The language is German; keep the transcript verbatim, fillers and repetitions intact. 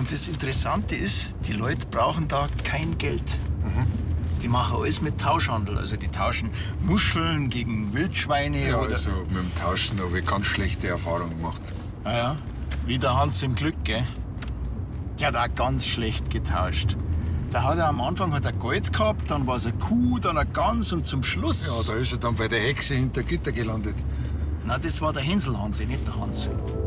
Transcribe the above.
Und das Interessante ist, die Leute brauchen da kein Geld. Mhm. Die machen alles mit Tauschhandel. Also die tauschen Muscheln gegen Wildschweine. Ja, oder also mit dem Tauschen habe ich ganz schlechte Erfahrungen gemacht. Ah ja, wie der Hans im Glück, gell? Der hat auch ganz schlecht getauscht. Da hat er am Anfang hat er Gold gehabt, dann war es eine Kuh, dann eine Gans und zum Schluss... Ja, da ist er dann bei der Hexe hinter Gitter gelandet. Na, das war der Hänselhansi, nicht der Hans.